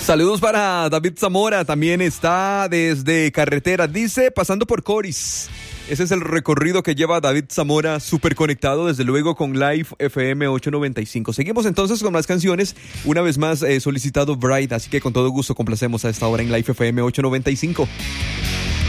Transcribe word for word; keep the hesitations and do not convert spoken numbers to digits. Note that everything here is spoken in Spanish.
Saludos para David Zamora, también está desde carretera, dice, pasando por Coris. Ese es el recorrido que lleva David Zamora, súper conectado, desde luego, con Live F M ochocientos noventa y cinco. Seguimos entonces con las canciones. Una vez más eh, solicitado Bright, así que con todo gusto complacemos a esta hora en Live F M ochocientos noventa y cinco.